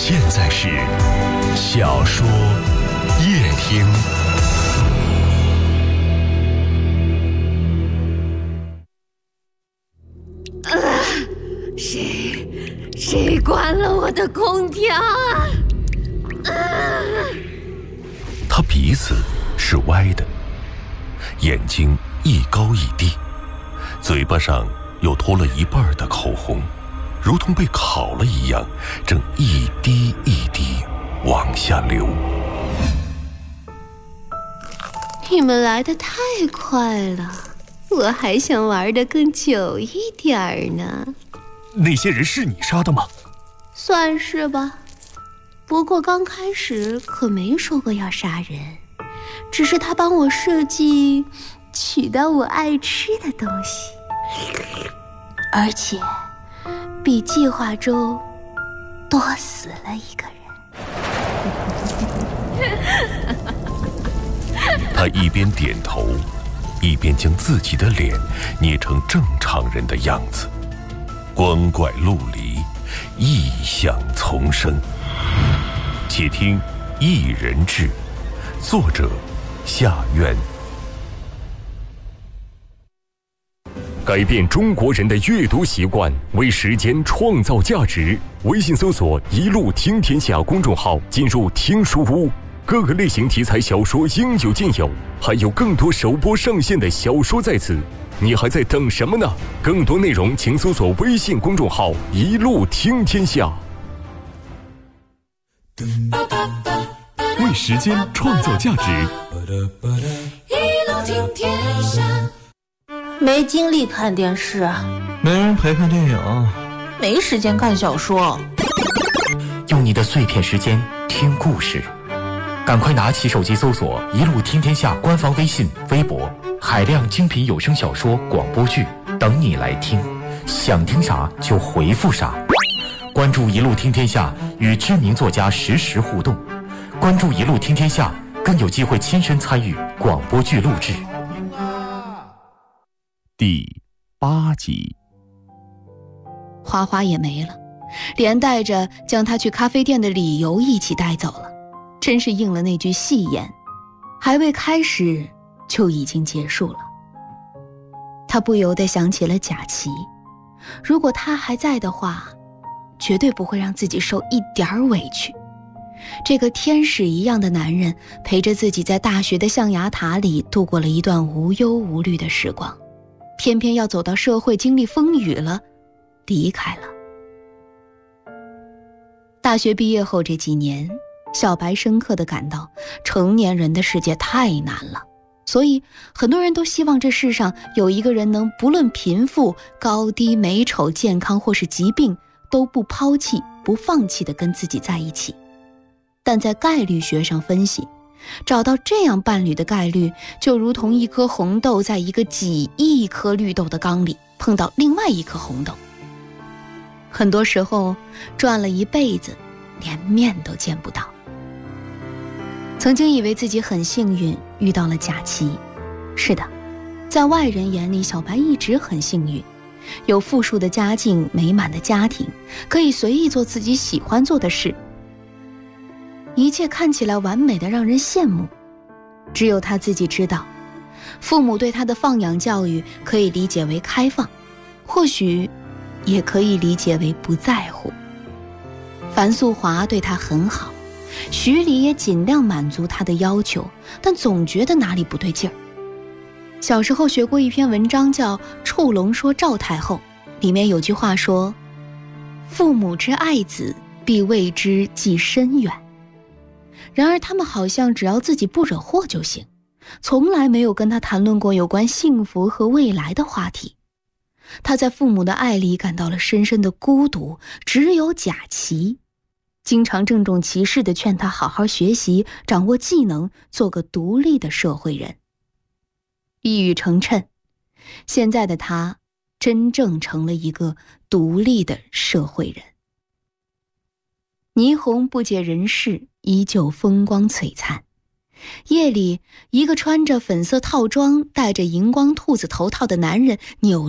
现在是小说夜听。 谁关了我的空调啊？ 他鼻子是歪的，眼睛一高一低，嘴巴上又脱了一半的口红，如同被烤了一样，正一滴一滴往下流。 你们来得太快了，我还想玩得更久一点呢。 那些人是你杀的吗？ 算是吧，不过刚开始可没说过要杀人，只是他帮我设计取到我爱吃的东西，而且比计划中多死了一个人。 他一边点头，一边将自己的脸捏成正常人的样子。光怪陆离，异象丛生。且听一人志，作者夏苑。 改变中国人的阅读习惯，为时间创造价值。微信搜索“一路听天下”公众号，进入听书屋，各个类型题材小说应有尽有，还有更多首播上线的小说在此。你还在等什么呢？更多内容请搜索微信公众号“一路听天下”。 为时间创造价值。 一路听天下。 没精力看电视， 没人陪看电影， 没时间看小说。 用你的碎片时间听故事，赶快拿起手机搜索“一路听天下”官方微信、微博，海量精品有声小说、广播剧等你来听。想听啥就回复啥。关注“一路听天下”，与知名作家实时互动。关注“一路听天下”，更有机会亲身参与广播剧录制。 第8集， 花花也没了，连带着将他去咖啡店的理由一起带走了。真是应了那句戏言，还未开始就已经结束了。他不由得想起了贾琪，如果他还在的话，绝对不会让自己受一点委屈。这个天使一样的男人陪着自己在大学的象牙塔里度过了一段无忧无虑的时光，偏偏要走到社会经历风雨了，离开了。大学毕业后这几年，小白深刻地感到成年人的世界太难了，所以很多人都希望这世上有一个人能不论贫富、高低、美丑、健康或是疾病，都不抛弃、不放弃地跟自己在一起。但在概率学上分析，找到这样伴侣的概率就如同一颗红豆在一个几亿颗绿豆的缸里碰到另外一颗红豆，很多时候转了一辈子连面都见不到。曾经以为自己很幸运遇到了贾琪，是的，在外人眼里小白一直很幸运，有富庶的家境、美满的家庭，可以随意做自己喜欢做的事，一切看起来完美的让人羡慕。只有他自己知道，父母对他的放养教育可以理解为开放，或许也可以理解为不在乎。樊素华对他很好，徐礼也尽量满足他的要求，但总觉得哪里不对劲儿。小时候学过一篇文章叫《触龙说赵太后》，里面有句话说：父母之爱子，必为之计深远。然而他们好像只要自己不惹祸就行，从来没有跟他谈论过有关幸福和未来的话题。他在父母的爱里感到了深深的孤独，只有贾琪经常郑重其事地劝他好好学习，掌握技能，做个独立的社会人。一语成谶，现在的他真正成了一个独立的社会人。霓虹不解人世，依旧风光璀璨。夜里，一个穿着粉色套装、戴着荧光兔子头套的男人扭